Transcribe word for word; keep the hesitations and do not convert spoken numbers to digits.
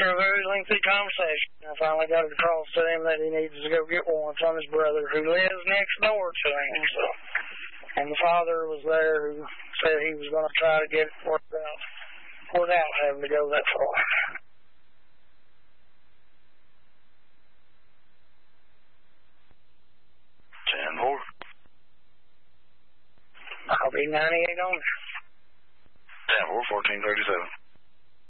a very lengthy conversation. I finally got it across to him that he needs to go get one from his brother who lives next door to him. So, and the father was there who said he was going to try to get it worked out without having to go that far. ten four. I'll be ninety-eight on it. ten four, fourteen thirty-seven.